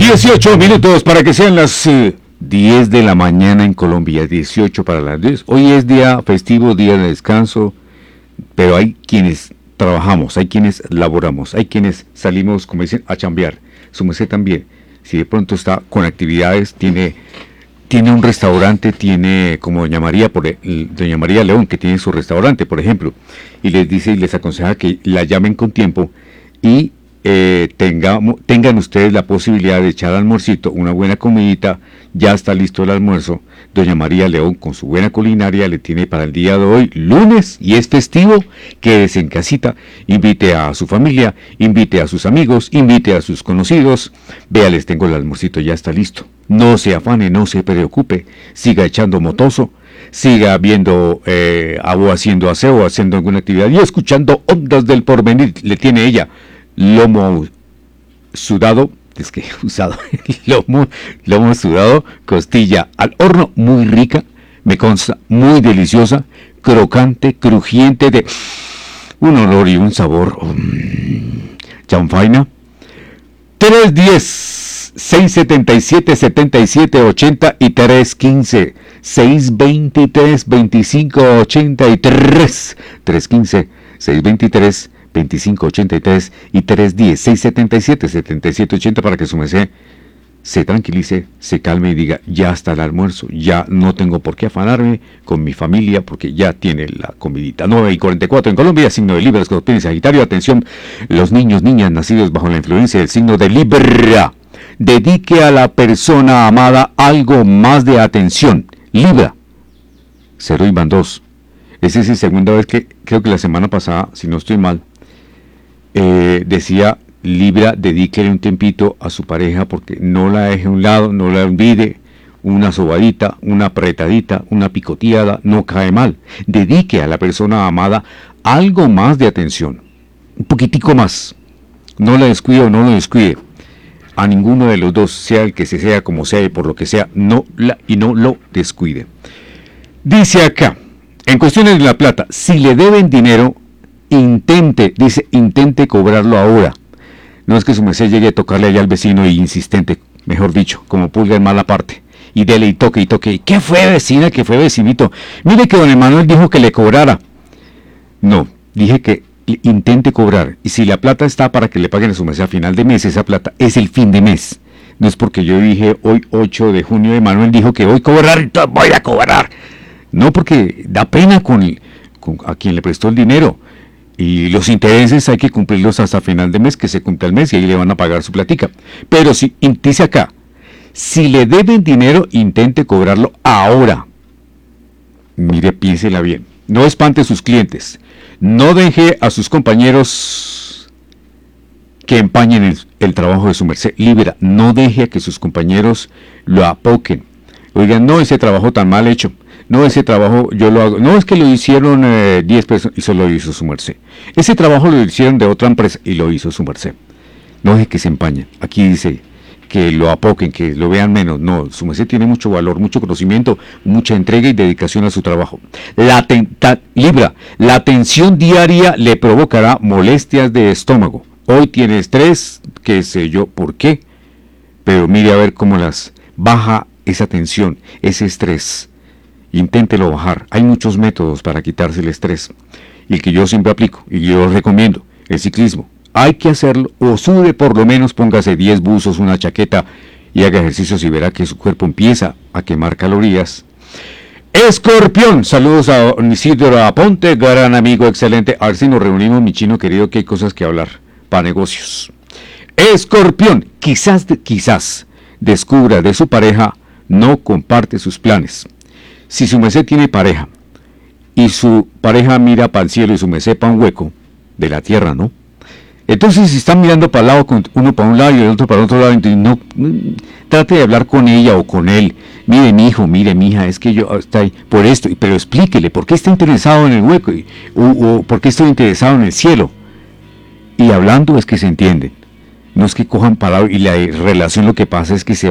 18 minutos para que sean las 10 de la mañana en Colombia, 18 para las 10. Hoy es día festivo, día de descanso, pero hay quienes trabajamos, hay quienes laboramos, hay quienes salimos, como dicen, a chambear. Su merced también, si de pronto está con actividades, tiene un restaurante, tiene como doña María León, que tiene su restaurante, por ejemplo, y les dice y les aconseja que la llamen con tiempo y tengan ustedes la posibilidad de echar almuercito, una buena comidita. Ya está listo el almuerzo. Doña María León, con su buena culinaria, le tiene para el día de hoy, lunes, y es festivo. Quédese en casita, invite a su familia, invite a sus amigos, invite a sus conocidos. Vea, les tengo el almuercito, ya está listo. No se afane, no se preocupe, siga echando motoso, siga viendo o haciendo aseo, haciendo alguna actividad y escuchando Ondas del Porvenir. Le tiene ella lomo sudado, lomo sudado, costilla al horno, muy rica, me consta, muy deliciosa, crocante, crujiente, de un olor y un sabor chanfaina. 310-677-7780 y 315-623-2583, 315-623-2583 y 310-677-7780 para que su merced se tranquilice, se calme y diga, ya está el almuerzo, ya no tengo por qué afanarme con mi familia porque ya tiene la comidita. 9:44 en Colombia, signo de Libra, Escorpión y Sagitario. Atención, los niños, niñas nacidos bajo la influencia del signo de Libra. Dedique a la persona amada algo más de atención. Libra, 0 y van 2. Esa es la segunda vez que, creo que la semana pasada, si no estoy mal, decía Libra, dedíquele un tiempito a su pareja porque no la deje a un lado, no la olvide. Una sobadita, una apretadita, una picoteada no cae mal. Dedique a la persona amada algo más de atención, un poquitico más. No la descuide o no lo descuide. A ninguno de los dos, sea el que sea, como sea y por lo que sea, no lo descuide. Dice acá, en cuestiones de la plata, si le deben dinero, intente cobrarlo ahora. No es que su merced llegue a tocarle allá al vecino y insistente, mejor dicho, como pulga en mala parte, y dele y toque. ¿Qué fue, vecina? ¿Qué fue, vecinito? Mire que don Emanuel dijo que le cobrara. No, dije que intente cobrar, y si la plata está para que le paguen a su merced a final de mes, esa plata es el fin de mes. No es porque yo dije hoy 8 de junio, Emanuel dijo que voy a cobrar, entonces voy a cobrar. No, porque da pena con a quien le prestó el dinero. Y los intereses hay que cumplirlos hasta final de mes, que se cumpla el mes, y ahí le van a pagar su platica. Pero si, dice acá, si le deben dinero, intente cobrarlo ahora. Mire, piénsela bien. No espante a sus clientes. No deje a sus compañeros que empañen el trabajo de su merced. Libra, no deje a que sus compañeros lo apoquen. Oigan, no, ese trabajo tan mal hecho. No, ese trabajo yo lo hago. No, es que lo hicieron 10 personas y solo lo hizo su merced. Ese trabajo lo hicieron de otra empresa y lo hizo su merced. No deje que se empañen. Aquí dice que lo apoquen, que lo vean menos. No, su merced tiene mucho valor, mucho conocimiento, mucha entrega y dedicación a su trabajo. Libra, la tensión diaria le provocará molestias de estómago. Hoy tiene estrés, qué sé yo por qué, pero mire a ver cómo las baja esa tensión, ese estrés. Inténtelo bajar. Hay muchos métodos para quitarse el estrés. Y el que yo siempre aplico, y yo recomiendo, el ciclismo. Hay que hacerlo, o sude por lo menos, póngase 10 buzos, una chaqueta, y haga ejercicios y verá que su cuerpo empieza a quemar calorías. Escorpión, saludos a Isidro Aponte, gran amigo, excelente. A ver si nos reunimos, mi chino querido, que hay cosas que hablar para negocios. Escorpión, quizás descubra de su pareja, no comparte sus planes. Si su merced tiene pareja y su pareja mira para el cielo y su merced para un hueco de la tierra, ¿no? Entonces, si están mirando para el lado, uno para un lado y el otro para el otro lado, entonces no trate de hablar con ella o con él. Mire, mi hijo, mire, mi hija, es que yo está ahí por esto, pero explíquele por qué está interesado en el hueco o por qué estoy interesado en el cielo. Y hablando es que se entienden. No es que cojan palabras y la relación, lo que pasa es que se